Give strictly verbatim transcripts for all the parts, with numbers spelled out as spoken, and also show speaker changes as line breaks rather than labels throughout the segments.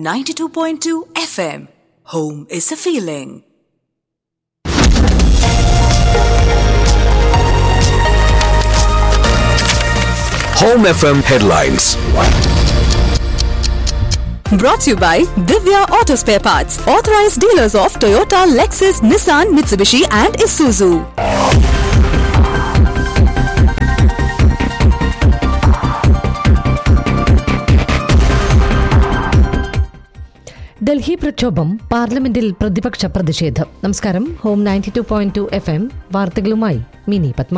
ninety-two point two F M. Home is a feeling.
Home F M headlines.
Brought to you by Divya Auto Spare Parts, authorized dealers of Toyota, Lexus, Nissan, Mitsubishi and Isuzu.
Delhi പ്രക്ഷോഭം, പാർലമെന്റിൽ പ്രതിപക്ഷ പ്രതിഷേധം. നമസ്കാരം. Home ninety two point two F M വാർത്തകളുമായി mini Padma.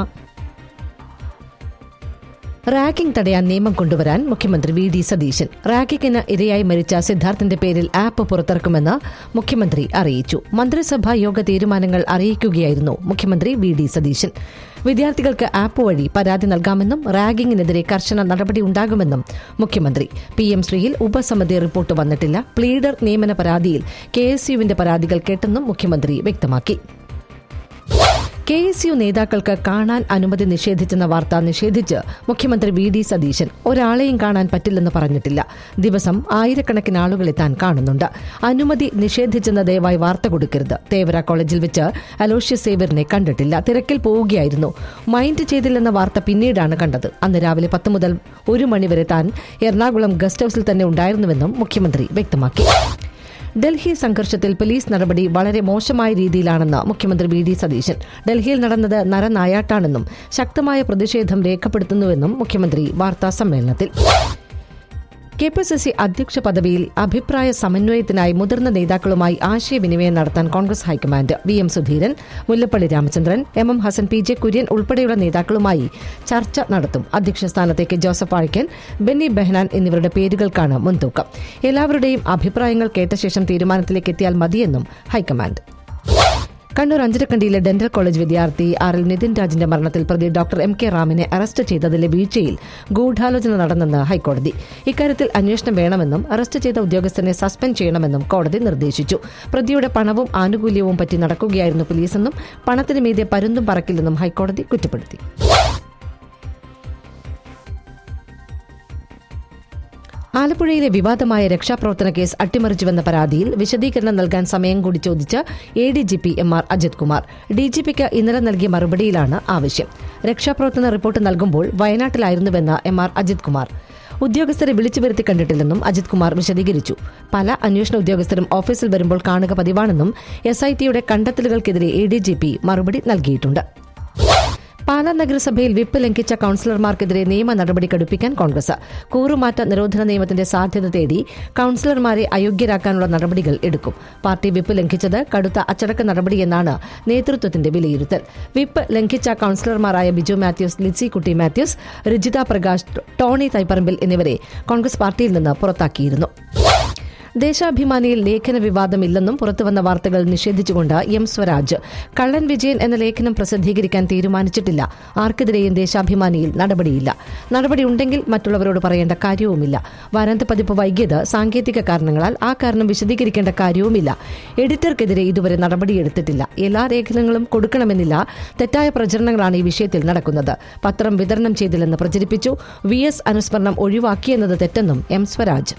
Ragging തടയാൻ നിയമം കൊണ്ടുവരാൻ മുഖ്യമന്ത്രി വി ഡി സതീശൻ. റാഗിങ്ങിന് ഇരയായി മരിച്ച സിദ്ധാർത്ഥിന്റെ പേരിൽ ആപ്പ് പുറത്തിറക്കുമെന്ന് മുഖ്യമന്ത്രി അറിയിച്ചു. മന്ത്രിസഭാ യോഗ തീരുമാനങ്ങൾ അറിയിക്കുകയായിരുന്നു മുഖ്യമന്ത്രി വി ഡി സതീശൻ. വിദ്യാർത്ഥികൾക്ക് ആപ്പ് വഴി പരാതി നൽകാമെന്നും റാഗിങ്ങിനെതിരെ കർശന നടപടിയുണ്ടാകുമെന്നും മുഖ്യമന്ത്രി. പി എം ശ്രീയിൽ ഉപസമിതി റിപ്പോർട്ട് വന്നിട്ടില്ല. പ്ലീഡർ നിയമന പരാതിയിൽ കെ എസ് യുവിന്റെ പരാതികൾ കേട്ടെന്നും മുഖ്യമന്ത്രി വ്യക്തമാക്കി. കെ എസ് യു നേതാക്കൾക്ക് കാണാൻ അനുമതി നിഷേധിച്ചെന്ന വാർത്ത നിഷേധിച്ച് മുഖ്യമന്ത്രി വി ഡി സതീശൻ. ഒരാളെയും കാണാൻ പറ്റില്ലെന്ന് പറഞ്ഞിട്ടില്ല. ദിവസം ആയിരക്കണക്കിന് ആളുകളെ താൻ കാണുന്നുണ്ട്. അനുമതി നിഷേധിച്ചെന്ന ദയവായി വാർത്ത കൊടുക്കരുത്. തേവര കോളേജിൽ വെച്ച് അലോഷ്യസ് സേവ്യറിനെ കണ്ടിട്ടില്ല. തിരക്കിൽ പോവുകയായിരുന്നു. മൈൻഡ് ചെയ്തില്ലെന്ന വാർത്ത പിന്നീടാണ് കണ്ടത്. അന്ന് രാവിലെ പത്ത് മുതൽ ഒരു മണിവരെ താൻ എറണാകുളം ഗസ്റ്റ് ഹൌസിൽ തന്നെ ഉണ്ടായിരുന്നുവെന്നും മുഖ്യമന്ത്രി വ്യക്തമാക്കി. ഡൽഹി സംഘർഷത്തിൽ പോലീസ് നടപടി വളരെ മോശമായ രീതിയിലാണെന്ന് മുഖ്യമന്ത്രി വി ഡി സതീശൻ. ഡൽഹിയിൽ നടന്നത് നരനായാട്ടാണെന്നും ശക്തമായ പ്രതിഷേധം രേഖപ്പെടുത്തുന്നുവെന്നും മുഖ്യമന്ത്രി വാർത്താസമ്മേളനത്തിൽ. കെ പി സി സി അധ്യക്ഷ പദവിയിൽ അഭിപ്രായ സമന്വയത്തിനായി മുതിർന്ന നേതാക്കളുമായി ആശയവിനിമയം നടത്താൻ Congress high command. V M Sudheeran, Mullappally Ramachandran, M M Hasan, P J Kurian ഉൾപ്പെടെയുള്ള നേതാക്കളുമായി ചർച്ച നടത്തും. അധ്യക്ഷ സ്ഥാനത്തേക്ക് ജോസഫ് വാഴക്കൻ, ബെന്നി ബെഹനാൻ എന്നിവരുടെ പേരുകൾക്കാണ് മുൻതൂക്കം. എല്ലാവരുടെയും അഭിപ്രായങ്ങൾ കേട്ട ശേഷം തീരുമാനത്തിലേക്ക് എത്തിയാൽ മതിയെന്നും ഹൈക്കമാൻഡ്. കണ്ണൂർ അഞ്ചരക്കണ്ടിയിലെ ഡെന്റൽ കോളേജ് വിദ്യാർത്ഥി ആർ എൽ നിതിൻ രാജിന്റെ മരണത്തിൽ പ്രതി ഡോക്ടർ എം കെ റാമിനെ അറസ്റ്റ് ചെയ്തതിലെ വീഴ്ചയിൽ ഗൂഢാലോചന നടന്നെന്ന് ഹൈക്കോടതി. ഇക്കാര്യത്തിൽ അന്വേഷണം വേണമെന്നും അറസ്റ്റ് ചെയ്ത ഉദ്യോഗസ്ഥനെ സസ്പെൻഡ് ചെയ്യണമെന്നും കോടതി നിർദ്ദേശിച്ചു. പ്രതിയുടെ പണവും ആനുകൂല്യവും പറ്റി നടക്കുകയായിരുന്നു പോലീസെന്നും പണത്തിന് മീതെ പരുന്തും പറക്കില്ലെന്നും ഹൈക്കോടതി കുറ്റപ്പെടുത്തി. ആലപ്പുഴയിലെ വിവാദമായ രക്ഷാപ്രവർത്തന കേസ് അട്ടിമറിച്ചുവെന്ന പരാതിയിൽ വിശദീകരണം നൽകാൻ സമയം കൂടി ചോദിച്ച് A D G P M R Ajith Kumar. D G പിക്ക് ഇന്നലെ നൽകിയ മറുപടിയിലാണ് ആവശ്യം. രക്ഷാപ്രവർത്തന റിപ്പോർട്ട് നൽകുമ്പോൾ വയനാട്ടിലായിരുന്നുവെന്ന് എം ആർ അജിത് കുമാർ. ഉദ്യോഗസ്ഥരെ വിളിച്ചു വരുത്തി കണ്ടിട്ടില്ലെന്നും അജിത് കുമാർ വിശദീകരിച്ചു. പല അന്വേഷണ ഉദ്യോഗസ്ഥരും ഓഫീസിൽ വരുമ്പോൾ കാണുക പതിവാണെന്നും എസ് ഐ ടിയുടെ കണ്ടെത്തലുകൾക്കെതിരെ എ ഡി ജി പി മറുപടി നൽകിയിട്ടുണ്ട്. പാലാ നഗരസഭയിൽ വിപ്പ് ലംഘിച്ച കൌൺസിലർമാർക്കെതിരെ നിയമ നടപടി കടുപ്പിക്കാൻ കോൺഗ്രസ്. കൂറുമാറ്റ നിരോധന നിയമത്തിന്റെ സാധ്യത തേടി കൌൺസിലർമാരെ അയോഗ്യരാക്കാനുള്ള നടപടികൾ എടുക്കും. പാർട്ടി വിപ്പ് ലംഘിച്ചത് കടുത്ത അച്ചടക്ക നടപടിയെന്നാണ് നേതൃത്വത്തിന്റെ വിലയിരുത്തൽ. വിപ്പ് ലംഘിച്ച കൌൺസിലർമാരായ ബിജു മാത്യൂസ്, ലിസിക്കുട്ടി മാത്യൂസ്, റിജിത പ്രകാശ്, ടോണി തൈപ്പറമ്പിൽ എന്നിവരെ കോൺഗ്രസ് പാർട്ടിയിൽ നിന്ന് പുറത്താക്കിയിരുന്നു. ദേശാഭിമാനിയിൽ ലേഖന വിവാദമില്ലെന്നും പുറത്തുവന്ന വാർത്തകൾ നിഷേധിച്ചുകൊണ്ട് എം സ്വരാജ്. കള്ളൻ വിജയൻ എന്ന ലേഖനം പ്രസിദ്ധീകരിക്കാൻ തീരുമാനിച്ചിട്ടില്ല. ആർക്കെതിരെയും ദേശാഭിമാനിയിൽ നടപടിയില്ല. നടപടിയുണ്ടെങ്കിൽ മറ്റുള്ളവരോട് പറയേണ്ട കാര്യവുമില്ല. വാരാന്ത പതിപ്പ് വൈകിയത് സാങ്കേതിക കാരണങ്ങളാൽ ആ കാരണം വിശദീകരിക്കേണ്ട കാര്യവുമില്ല. എഡിറ്റർക്കെതിരെ ഇതുവരെ നടപടിയെടുത്തിട്ടില്ല. എല്ലാ ലേഖനങ്ങളും കൊടുക്കണമെന്നില്ല. തെറ്റായ പ്രചരണങ്ങളാണ് ഈ വിഷയത്തിൽ നടക്കുന്നത്. പത്രം വിതരണം ചെയ്തില്ലെന്ന് പ്രചരിപ്പിച്ചു. വി എസ് അനുസ്മരണം ഒഴിവാക്കിയെന്നത് തെറ്റെന്നും എം സ്വരാജ്.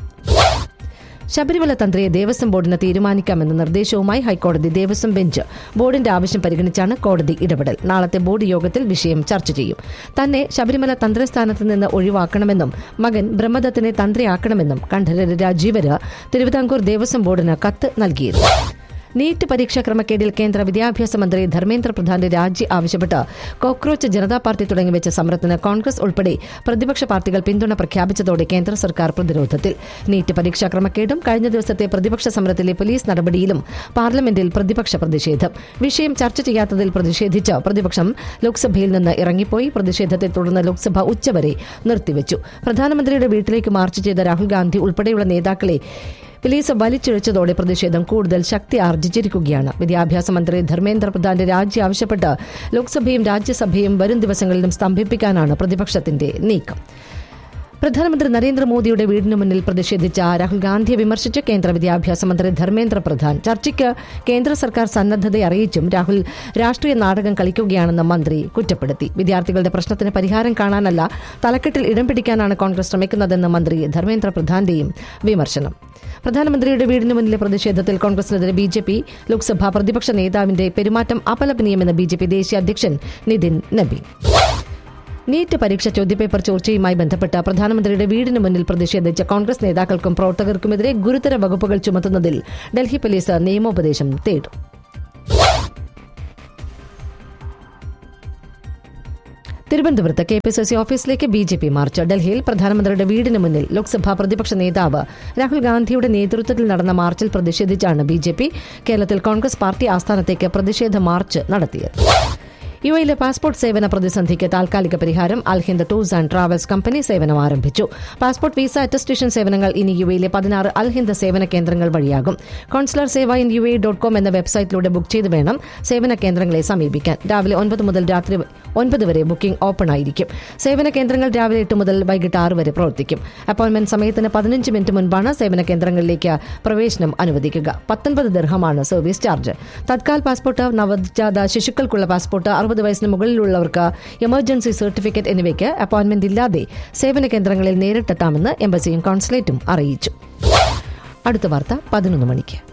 ശബരിമല തന്ത്രിയെ ദേവസ്വം ബോർഡിന് തീരുമാനിക്കാമെന്ന നിർദ്ദേശവുമായി ഹൈക്കോടതി ദേവസ്വം ബെഞ്ച്. ബോർഡിന്റെ ആവശ്യം പരിഗണിച്ചാണ് കോടതി ഇടപെടൽ. നാളത്തെ ബോർഡ് യോഗത്തിൽ വിഷയം ചർച്ച ചെയ്യും. തന്നെ ശബരിമല തന്ത്രിസ്ഥാനത്ത് നിന്ന് ഒഴിവാക്കണമെന്നും മകൻ ബ്രഹ്മദത്തിനെ തന്ത്രിയാക്കണമെന്നും കണ്ഠരര് രാജീവര് തിരുവിതാംകൂർ ദേവസ്വം ബോർഡിന് കത്ത് നൽകിയിരുന്നു. നീറ്റ് പരീക്ഷാ ക്രമക്കേടിൽ കേന്ദ്ര വിദ്യാഭ്യാസ മന്ത്രി ധർമ്മേന്ദ്ര പ്രധാന്റെ രാജി ആവശ്യപ്പെട്ട് കോക്രോച്ച് ജനതാ പാർട്ടി തുടങ്ങിവെച്ച സമരത്തിന് കോൺഗ്രസ് ഉൾപ്പെടെ പ്രതിപക്ഷ പാർട്ടികൾ പിന്തുണ പ്രഖ്യാപിച്ചതോടെ കേന്ദ്ര സർക്കാർ പ്രതിരോധത്തിൽ. നീറ്റ് പരീക്ഷാ ക്രമക്കേടും കഴിഞ്ഞ ദിവസത്തെ പ്രതിപക്ഷ സമരത്തിലെ പോലീസ് നടപടിയിലും പാർലമെന്റിൽ പ്രതിപക്ഷ പ്രതിഷേധം. വിഷയം ചർച്ച ചെയ്യാത്തതിൽ പ്രതിഷേധിച്ച് പ്രതിപക്ഷം ലോക്സഭയിൽ നിന്ന് ഇറങ്ങിപ്പോയി. പ്രതിഷേധത്തെ തുടർന്ന് ലോക്സഭ ഉച്ചവരെ നിർത്തിവച്ചു. പ്രധാനമന്ത്രിയുടെ വീട്ടിലേക്ക് മാർച്ച് ചെയ്ത രാഹുൽ ഗാന്ധി ഉൾപ്പെടെയുള്ള നേതാക്കളെ പോലീസ് വലിച്ചിഴച്ചതോടെ പ്രതിഷേധം കൂടുതൽ ശക്തി ആർജിച്ചിരിക്കുകയാണ്. വിദ്യാഭ്യാസ മന്ത്രി ധർമ്മേന്ദ്ര പ്രധാന്റെ രാജി ആവശ്യപ്പെട്ട് ലോക്സഭയും രാജ്യസഭയും വരും ദിവസങ്ങളിലും സ്തംഭിപ്പിക്കാനാണ് പ്രതിപക്ഷത്തിന്റെ നീക്കം. പ്രധാനമന്ത്രി നരേന്ദ്രമോദിയുടെ വീടിന് മുന്നിൽ പ്രതിഷേധിച്ച രാഹുൽ ഗാന്ധിയെ വിമർശിച്ച് കേന്ദ്ര വിദ്യാഭ്യാസ മന്ത്രി ധർമ്മേന്ദ്ര പ്രധാൻ. ചർച്ചയ്ക്ക് കേന്ദ്ര സർക്കാർ സന്നദ്ധത അറിയിച്ചും രാഹുൽ രാഷ്ട്രീയ നാടകം കളിക്കുകയാണെന്ന് മന്ത്രി കുറ്റപ്പെടുത്തി. വിദ്യാർത്ഥികളുടെ പ്രശ്നത്തിന് പരിഹാരം കാണാനല്ല, തലക്കെട്ടിൽ ഇടം പിടിക്കാനാണ് കോൺഗ്രസ് ശ്രമിക്കുന്നതെന്ന് മന്ത്രി ധർമ്മേന്ദ്ര പ്രധാന്റെയും വിമർശനം. പ്രധാനമന്ത്രിയുടെ വീടിന് മുന്നിലെ പ്രതിഷേധത്തിൽ കോൺഗ്രസിനെതിരെ ബി ജെ പി ലോക്സഭാ പ്രതിപക്ഷ നേതാവിന്റെ പെരുമാറ്റം അപലപനീയമെന്ന് ബി ജെ പി ദേശീയ അധ്യക്ഷൻ നിതിൻ നബീൻ. നീറ്റ് പരീക്ഷ ചോദ്യപേപ്പർ ചോർച്ചയുമായി ബന്ധപ്പെട്ട് പ്രധാനമന്ത്രിയുടെ വീടിന് മുന്നിൽ പ്രതിഷേധിച്ച കോൺഗ്രസ് നേതാക്കൾക്കും പ്രവർത്തകർക്കുമെതിരെ ഗുരുതര വകുപ്പുകൾ ചുമത്തുന്നതിൽ ഡൽഹി പോലീസ് നിയമോപദേശം തേടും. തിരുവനന്തപുരത്ത് കെ പി സി സി ഓഫീസിലേക്ക് ബി ജെ പി മാർച്ച്. ഡൽഹിയിൽ പ്രധാനമന്ത്രിയുടെ വീടിന് മുന്നിൽ ലോക്സഭാ പ്രതിപക്ഷ നേതാവ് രാഹുൽ ഗാന്ധിയുടെ നേതൃത്വത്തിൽ നടന്ന മാർച്ചിൽ പ്രതിഷേധിച്ചാണ് ബി ജെ പി കേരളത്തിൽ കോൺഗ്രസ് പാർട്ടി ആസ്ഥാനത്തേക്ക് പ്രതിഷേധ മാർച്ച് നടത്തിയത്. യു എയിലെ പാസ്പോർട്ട് സേവന പ്രതിസന്ധിക്ക് താൽക്കാലിക പരിഹാരം. Alhind tours and travels company സേവനം ആരംഭിച്ചു. പാസ്പോർട്ട് വിസ അറ്റസ്റ്റേഷൻ സേവനങ്ങൾ ഇനി യു എയിലെ പതിനാറ് അൽഹിന്ദ് സേവന കേന്ദ്രങ്ങൾ വഴിയാകും. Consular Sewa in U A dot com എന്ന വെബ്സൈറ്റിലൂടെ ബുക്ക് ചെയ്ത് വേണം സേവന കേന്ദ്രങ്ങളെ സമീപിക്കാൻ. രാവിലെ ഒൻപത് മുതൽ രാത്രി ഒൻപത് വരെ ബുക്കിംഗ് ഓപ്പൺ ആയിരിക്കും. സേവന കേന്ദ്രങ്ങൾ രാവിലെ എട്ട് മുതൽ വൈകിട്ട് ആറ് വരെ പ്രവർത്തിക്കും. അപ്പോയിന്റ്മെന്റ് സമയത്തിന് പതിനഞ്ച് മിനിറ്റ് മുൻപാണ് സേവന കേന്ദ്രങ്ങളിലേക്ക് പ്രവേശനം അനുവദിക്കുക. പത്തൊൻപത് ദിർഹമാണ് സർവീസ് ചാർജ്. തത്കാൽ പാസ്പോർട്ട്, നവജാത ശിശുക്കൾക്കുള്ള പാസ്പോർട്ട്, അറുപത് വയസ്സിന് മുകളിലുള്ളവർക്ക് എമർജൻസി സർട്ടിഫിക്കറ്റ് എന്നിവയ്ക്ക് അപ്പോയിന്റ്മെന്റ് ഇല്ലാതെ സേവന കേന്ദ്രങ്ങളിൽ നേരിട്ടെത്താമെന്ന് എംബസിയും കോൺസുലേറ്റും അറിയിച്ചു. അടുത്ത വാർത്ത പതിനൊന്ന് മണിക്ക്.